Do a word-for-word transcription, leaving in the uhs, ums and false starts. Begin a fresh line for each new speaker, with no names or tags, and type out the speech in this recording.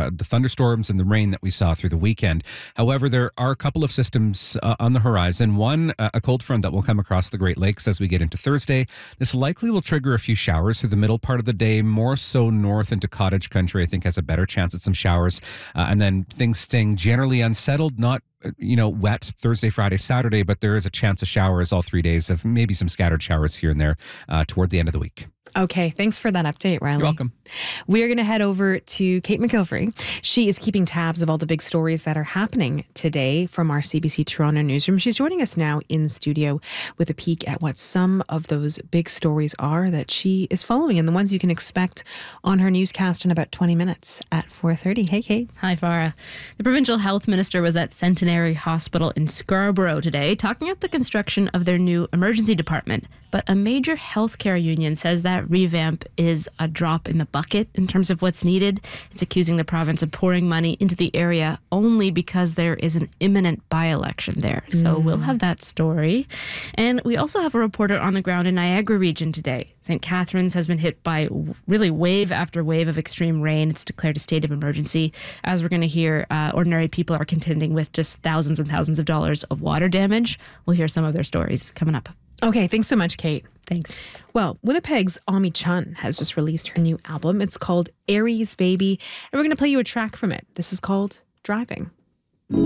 uh, the thunderstorms and the rain that we saw through the weekend. However, there are a couple of systems uh, on the horizon. One, uh, a cold front that will come across the Great Lakes as we get into Thursday. This likely will trigger a few showers through the middle part of the day, more so north into cottage country. I think has a better chance at some showers. Uh, and then things staying generally unsettled, not you know, wet Thursday, Friday, Saturday, but there is a chance of showers all three days of maybe some scattered showers here and there uh, toward the end of the week.
Okay, thanks for that update, Riley.
You're welcome.
We are going to head over to Kate McGilvery. She is keeping tabs of all the big stories that are happening today from our C B C Toronto newsroom. She's joining us now in studio with a peek at what some of those big stories are that she is following and the ones you can expect on her newscast in about twenty minutes at four thirty. Hey, Kate.
Hi, Farah. The provincial health minister was at Centenary Hospital in Scarborough today talking up the construction of their new emergency department. But a major healthcare union says that revamp is a drop in the bucket in terms of what's needed. It's accusing the province of pouring money into the area only because there is an imminent by-election there. So mm. we'll have that story. And we also have a reporter on the ground in Niagara region today. Saint Catharines has been hit by really wave after wave of extreme rain. It's declared a state of emergency. As we're going to hear, uh, ordinary people are contending with just thousands and thousands of dollars of water damage. We'll hear some of their stories coming up.
Okay, thanks so much, Kate.
Thanks.
Well, Winnipeg's Ami Chun has just released her new album. It's called Aries Baby, and we're going to play you a track from it. This is called Driving.